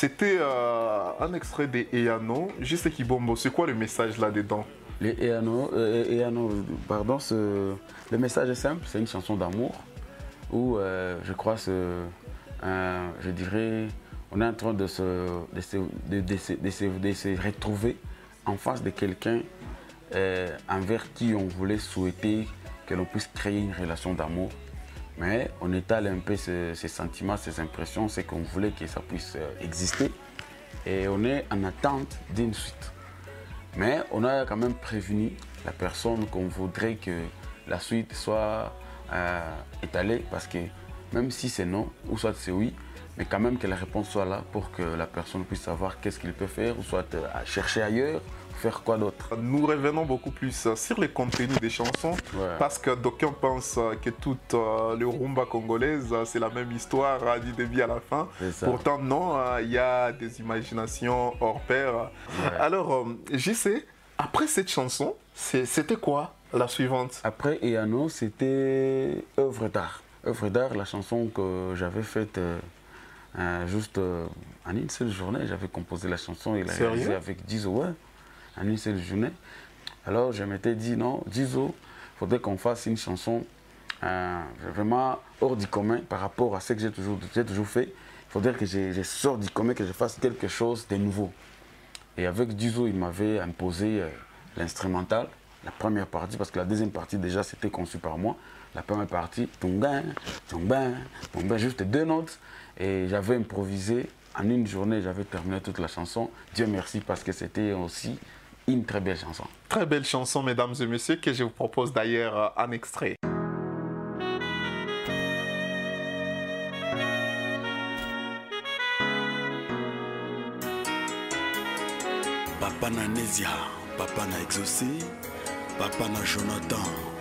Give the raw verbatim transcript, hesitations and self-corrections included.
C'était euh, un extrait des Eyano. Juste Kibombo, c'est quoi le message là-dedans? Les Eyano, euh, Eyano, pardon, ce, le message est simple, c'est une chanson d'amour où euh, je crois, ce, euh, je dirais, on est en train de se, de se, de, de, se, de se, de se retrouver en face de quelqu'un euh, envers qui on voulait souhaiter que l'on puisse créer une relation d'amour. Mais on étale un peu ces, ces sentiments, ces impressions, c'est qu'on voulait que ça puisse euh, exister. Et on est en attente d'une suite. Mais on a quand même prévenu la personne qu'on voudrait que la suite soit euh, étalée, parce que même si c'est non, ou soit c'est oui, mais quand même que la réponse soit là pour que la personne puisse savoir qu'est-ce qu'il peut faire, ou soit euh, chercher ailleurs, faire quoi d'autre. Nous revenons beaucoup plus sur les contenus des chansons, ouais. Parce que d'aucuns pensent que toute euh, le rumba congolaise, c'est la même histoire euh, du début à la fin. Pourtant non, il euh, y a des imaginations hors pair. Ouais. Alors, euh, je sais, après cette chanson, c'était quoi la suivante? Après Eyano, c'était œuvre d'art. Œuvre d'art, la chanson que j'avais faite euh, euh, juste euh, en une seule journée. J'avais composé la chanson et la réalisé avec Dizo, ouais, en une seule journée. Alors je m'étais dit, non, Dizo, il faudrait qu'on fasse une chanson euh, vraiment hors du commun par rapport à ce que j'ai toujours, toujours fait. Il faudrait que je, je sorte du commun, que je fasse quelque chose de nouveau. Et avec Dizo, il m'avait imposé euh, l'instrumental, la première partie, parce que la deuxième partie déjà c'était conçu par moi. La première partie, tonga, tonga, tonga, juste deux notes. Et j'avais improvisé, en une journée, j'avais terminé toute la chanson. Dieu merci, parce que c'était aussi une très belle chanson. Très belle chanson, mesdames et messieurs, que je vous propose d'ailleurs un extrait. Papa na Nézia, papa na Exaucé, papa na Jonathan.